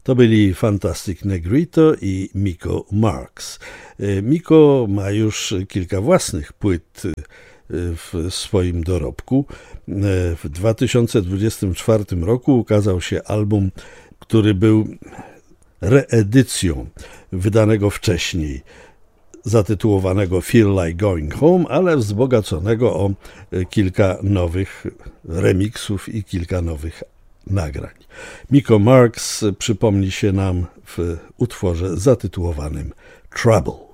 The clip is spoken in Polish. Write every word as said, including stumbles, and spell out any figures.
To byli Fantastic Negrito i Miko Marks. Miko ma już kilka własnych płyt w swoim dorobku. W dwa tysiące dwudziestym czwartym roku ukazał się album, który był reedycją wydanego wcześniej, zatytułowanego Feel Like Going Home, ale wzbogaconego o kilka nowych remiksów i kilka nowych nagrań. Miko Marks przypomni się nam w utworze zatytułowanym Trouble.